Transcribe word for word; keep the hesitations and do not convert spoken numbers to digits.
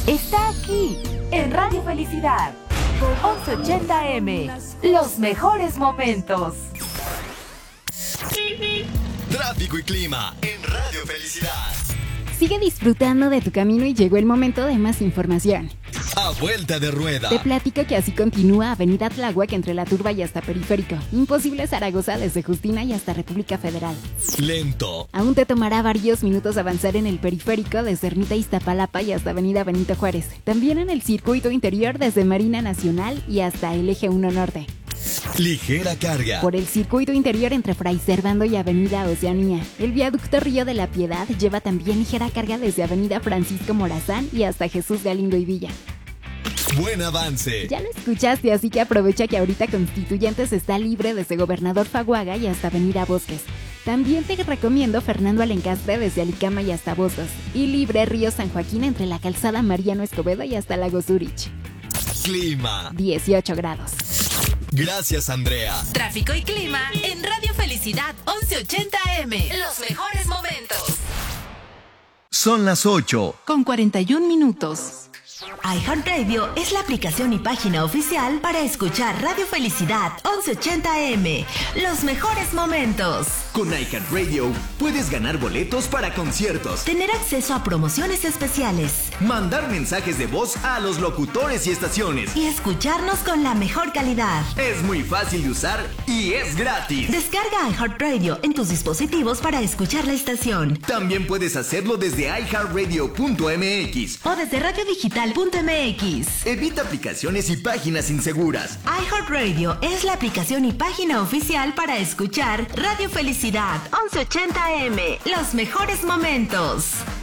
está aquí, en Radio Felicidad, once ochenta A M, los mejores momentos. Tráfico y clima en Radio Felicidad. Sigue disfrutando de tu camino y llegó el momento de más información. A vuelta de rueda. Te platico que así continúa Avenida Tláhuac entre La Turba y hasta Periférico. Imposible Zaragoza desde Justina y hasta República Federal. Lento. Aún te tomará varios minutos avanzar en el Periférico desde Ermita Iztapalapa y hasta Avenida Benito Juárez. También en el circuito interior desde Marina Nacional y hasta el Eje uno Norte. Ligera carga. Por el circuito interior entre Fray Servando y Avenida Oceanía. El viaducto Río de la Piedad lleva también ligera carga desde Avenida Francisco Morazán y hasta Jesús Galindo y Villa. Buen avance. Ya lo escuchaste, así que aprovecha que ahorita Constituyentes está libre desde Gobernador Faguaga y hasta Avenida Bosques. También te recomiendo Fernando Alencastre desde Alicama y hasta Bozos. Y libre Río San Joaquín entre la calzada Mariano Escobedo y hasta Lago Zurich. Clima. dieciocho grados. Gracias, Andrea. Tráfico y clima en Radio Felicidad once ochenta A M. Los mejores momentos. Son las ocho. Con cuarenta y un minutos. iHeartRadio es la aplicación y página oficial para escuchar Radio Felicidad once ochenta A M. Los mejores momentos. Con iHeartRadio puedes ganar boletos para conciertos, Tener acceso a promociones especiales mandar mensajes de voz a los locutores y estaciones. y escucharnos con la mejor calidad. Es muy fácil de usar y es gratis. Descarga iHeartRadio en tus dispositivos para escuchar la estación También puedes hacerlo desde i heart radio punto m x. o desde radiodigital punto m x. Evita aplicaciones y páginas inseguras. iHeartRadio es la aplicación y página oficial para escuchar Radio Felicidad once ochenta A M. Los mejores momentos.